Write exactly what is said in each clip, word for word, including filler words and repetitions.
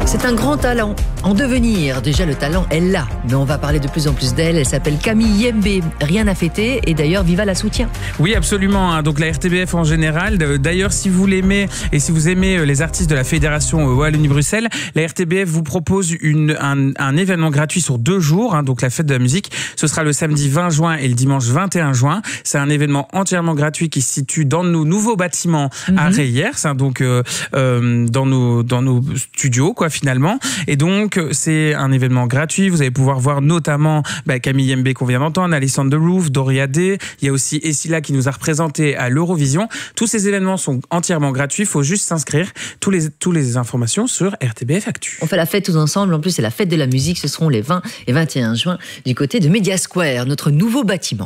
C'est un grand talent en devenir. Déjà, le talent, elle l'a. Mais on va parler de plus en plus d'elle. Elle s'appelle Camille Yembe. Rien à fêter. Et d'ailleurs, Viva la soutient. Oui, absolument. Donc la R T B F en général. D'ailleurs, si vous l'aimez et si vous aimez les artistes de la Fédération Wallonie-Bruxelles, la R T B F vous propose une, un, un événement gratuit sur deux jours. Hein, donc la fête de la musique. Ce sera le samedi vingt juin et le dimanche vingt et un juin. C'est un événement entièrement gratuit qui se situe dans nos nouveaux bâtiments mm-hmm. à Reyers. Hein, donc euh, euh, dans nos dans nos studios, quoi. Finalement. Et donc, c'est un événement gratuit. Vous allez pouvoir voir notamment bah, Camille Yembe qu'on vient d'entendre, Alison Derouf, Doria Day. Il y a aussi Essila qui nous a représenté à l'Eurovision. Tous ces événements sont entièrement gratuits. Il faut juste s'inscrire. Tous les, tous les informations sur R T B F Actu. On fait la fête tous ensemble. En plus, c'est la fête de la musique. Ce seront les vingt et vingt et un juin du côté de Media Square, notre nouveau bâtiment.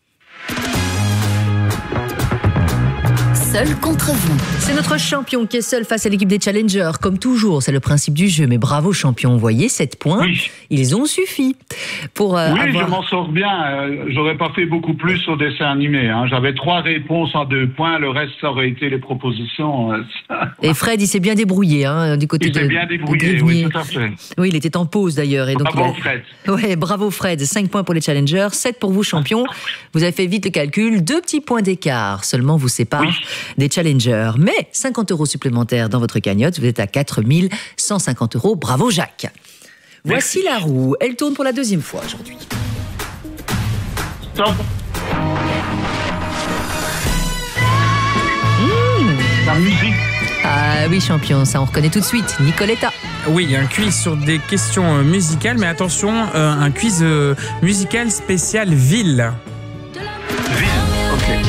Seul contre vous. C'est notre champion qui est seul face à l'équipe des challengers. Comme toujours, c'est le principe du jeu. Mais bravo champion, vous voyez, sept points, oui. Ils ont suffi pour euh, Oui, avoir... je m'en sors bien. Euh, j'aurais pas fait beaucoup plus au dessin animé. Hein. J'avais trois réponses en deux points. Le reste, ça aurait été les propositions. Euh, et Fred, il s'est bien débrouillé hein, du côté il de Il s'est bien débrouillé, oui, tout à fait. Oui, il était en pause d'ailleurs. Et donc, bravo il a... Fred. Ouais, bravo Fred. cinq points pour les challengers, sept pour vous champion. Vous avez fait vite le calcul. Deux petits points d'écart seulement vous séparent oui. des challengers. Mais cinquante euros supplémentaires dans votre cagnotte, vous êtes à quatre mille cent cinquante euros. Bravo Jacques. Voici la roue, elle tourne pour la deuxième fois aujourd'hui. Stop. Mmh. La musique. Ah oui champion, ça on reconnaît tout de suite, Nicoletta. Oui, un quiz sur des questions musicales, mais attention, euh, un quiz euh, musical spécial ville. Ville, ok.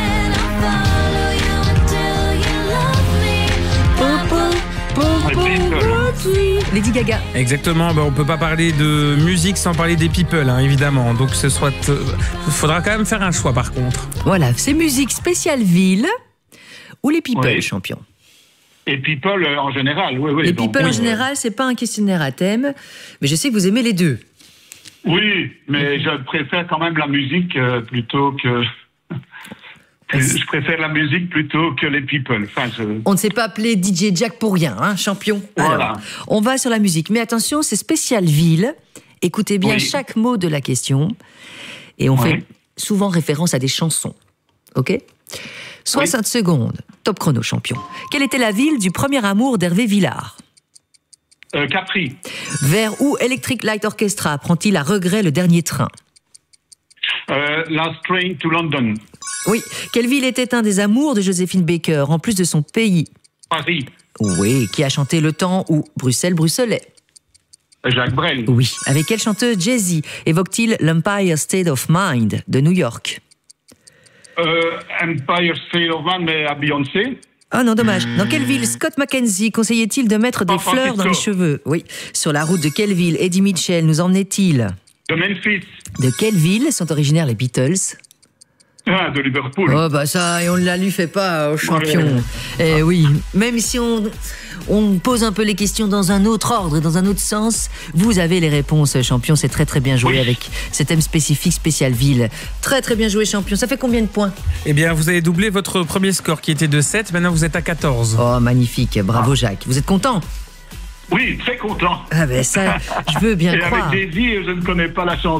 Lady Gaga. Exactement, ben on peut pas parler de musique sans parler des people, hein, évidemment. Donc ce soit, il euh, faudra quand même faire un choix par contre. Voilà, c'est musique spéciale ville ou les people, oui. champion. Et people euh, en général, oui, oui. Les donc, people oui, en général, c'est pas un questionnaire à thème, mais je sais que vous aimez les deux. Oui, mais je préfère quand même la musique euh, plutôt que... Je préfère la musique plutôt que les people. Enfin, je... On ne s'est pas appelé D J Jack pour rien, hein, champion. Voilà. Alors, on va sur la musique. Mais attention, c'est spécial ville. Écoutez bien oui. chaque mot de la question. Et on oui. fait souvent référence à des chansons. OK ? soixante oui. secondes. Top chrono, champion. Quelle était la ville du premier amour d'Hervé Villard ? euh, Capri. Vers où Electric Light Orchestra prend-il à regret le dernier train ? euh, Last Train to London. Oui. Quelle ville était un des amours de Joséphine Baker, en plus de son pays ? Paris. Oui. Qui a chanté Le Temps ou Bruxelles, Bruxelais ? Jacques Brel. Oui. Avec quelle chanteuse Jay-Z évoque-t-il l'Empire State of Mind de New York ? euh, Empire State of Mind, mais à Beyoncé. Oh non, dommage. Dans quelle ville Scott McKenzie conseillait-il de mettre des San fleurs Francisco. dans les cheveux ? Oui. Sur la route de quelle ville Eddie Mitchell nous emmenait-il ? De Memphis. De quelle ville sont originaires les Beatles ? Ah, de Liverpool. Oh bah ça, et on ne la lui fait pas au champion. Ouais. Eh oui, même si on, on pose un peu les questions dans un autre ordre et dans un autre sens, vous avez les réponses, champion. C'est très très bien joué oui. avec ce thème spécifique spécial ville. Très très bien joué, champion. Ça fait combien de points ? Eh bien, vous avez doublé votre premier score qui était de sept. Maintenant, vous êtes à quatorze. Oh, magnifique. Bravo, Jacques. Vous êtes content ? Oui, très content. Ah ben ça, je veux bien et croire. Avec Jay-Z, je ne connais pas la chanson.